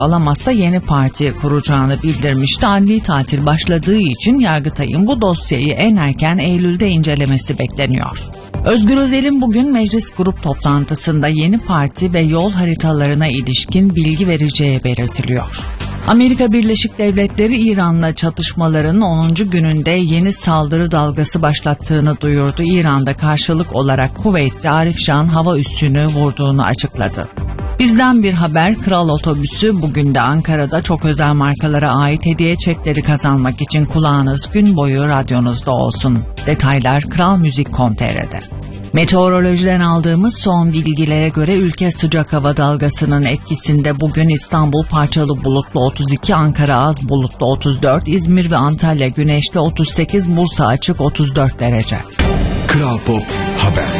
alamazsa yeni parti kuracağını bildirmişti. Adli tatil başladığı için Yargıtay'ın bu dosyayı en erken Eylül'de incelemesi bekleniyor. Özgür Özel'in bugün meclis grup toplantısında yeni parti ve yol haritalarına ilişkin bilgi vereceği belirtiliyor. Amerika Birleşik Devletleri İran'la çatışmaların 10. gününde yeni saldırı dalgası başlattığını duyurdu. İran'da karşılık olarak Kuveyt'te Arifşan hava üssünü vurduğunu açıkladı. Bizden bir haber, Kral Otobüsü bugün de Ankara'da çok özel markalara ait hediye çekleri kazanmak için kulağınız gün boyu radyonuzda olsun. Detaylar kralmuzik.com.tr'de. Meteorolojiden aldığımız son bilgilere göre ülke sıcak hava dalgasının etkisinde bugün İstanbul parçalı bulutlu 32, Ankara az bulutlu 34, İzmir ve Antalya güneşli 38, Bursa açık 34 derece. Kral Pop Haber.